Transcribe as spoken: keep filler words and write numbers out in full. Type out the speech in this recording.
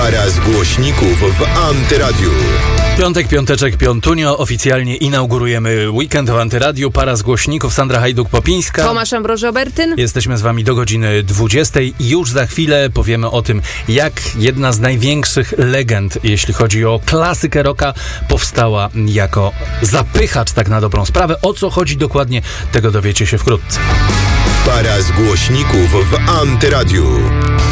Para z głośników w Antyradiu. Piątek, piąteczek, piątunio. Oficjalnie inaugurujemy weekend w Antyradiu. Para z głośników. Sandra Hajduk-Popińska. Tomasz Ambroży-Obertyn. Jesteśmy z wami do godziny dwudziestej i już za chwilę powiemy o tym, jak jedna z największych legend, jeśli chodzi o klasykę rocka, powstała jako zapychacz, tak na dobrą sprawę. O co chodzi dokładnie, tego dowiecie się wkrótce. Para z głośników w Antyradiu.